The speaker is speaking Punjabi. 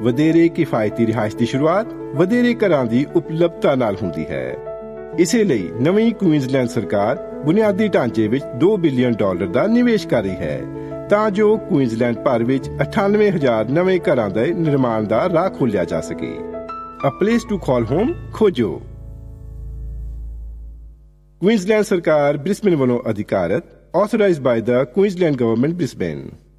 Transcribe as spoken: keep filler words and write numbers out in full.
ਵਧੇਰੇ ਕਿਫਾਇਤੀ ਰਿਹਾਇਸ਼ ਦੀ ਸ਼ੁਰੂਆਤ ਵਧੇਰੇ ਘਰਾਂ ਦੀ ਉਪਲਬਧਤਾ ਨਾਲ ਹੁੰਦੀ ਹੈ। ਇਸੇ ਲਈ ਨਵੀਂ ਕੁਈਨਜ਼ਲੈਂਡ ਸਰਕਾਰ ਬੁਨਿਆਦੀ ਢਾਂਚੇ ਵਿੱਚ ਦੋ ਬਿਲੀਅਨ ਡਾਲਰ ਦਾ ਨਿਵੇਸ਼ ਕਰ ਰਹੀ ਹੈ ਤਾਂ ਜੋ ਕੁਈਨਜ਼ਲੈਂਡ ਭਰ ਵਿੱਚ ਅਠਾਨਵੇਂ ਹਜ਼ਾਰ ਨਵੇਂ ਘਰਾਂ ਦੇ ਨਿਰਮਾਣ ਦਾ ਰਾਹ ਖੋਲ੍ਹਿਆ ਜਾ ਸਕੇ। A place to call home ਖੋਜੋ। ਕੁਈਨਜ਼ਲੈਂਡ ਸਰਕਾਰ ਬ੍ਰਿਸਬੇਨ ਵੱਲੋਂ ਅਧਿਕਾਰਤ, authorized by the Queensland Government, Brisbane।